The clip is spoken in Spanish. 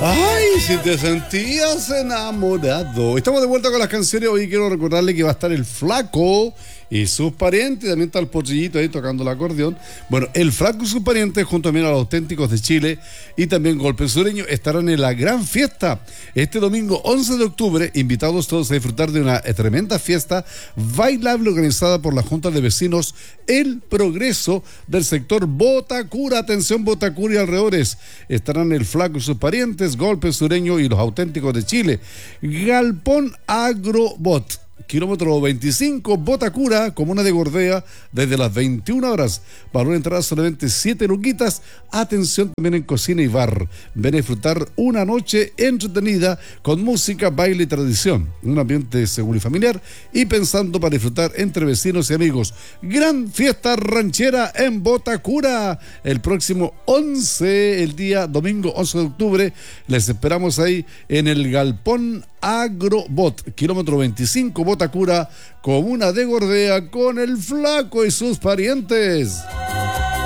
Ay, si te sentías enamorado. Estamos de vuelta con las canciones. Hoy quiero recordarle que va a estar el Flaco y sus parientes. También está el Pochillito ahí tocando el acordeón. Bueno, el Flaco y sus parientes, junto también a los Auténticos de Chile y también Golpe Sureño, estarán en la gran fiesta este domingo 11 de octubre. Invitados todos a disfrutar de una tremenda fiesta bailable organizada por la Junta de Vecinos El Progreso del sector Botacura. Atención, Botacura y alrededores. Estarán el Flaco y sus parientes, Golpe Sureño y los Auténticos de Chile. Galpón Agrobot, kilómetro 25, Botacura, comuna de Gordea, desde las 21 horas. Valor de entrada solamente 7 luquitas. Atención también en cocina y bar. Ven a disfrutar una noche entretenida con música, baile y tradición. Un ambiente seguro y familiar y pensando para disfrutar entre vecinos y amigos. Gran fiesta ranchera en Botacura. El próximo 11, el día domingo 11 de octubre, les esperamos ahí en el Galpón Agrobot, kilómetro 25, Botacura, comuna de Gordea, con el Flaco y sus parientes.